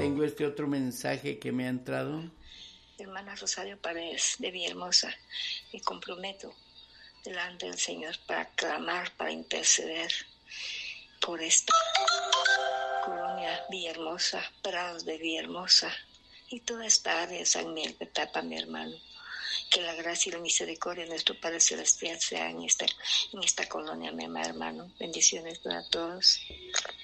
tengo este otro mensaje que me ha entrado. Hermana Rosario Paredes, de Villahermosa, me comprometo delante del Señor para clamar, para interceder por esta colonia Villahermosa, Prados de Villahermosa y toda esta área de San Miguel Petapa, mi hermano. Que la gracia y la misericordia de nuestro Padre Celestial sea en esta colonia, mi hermano. Bendiciones para todos.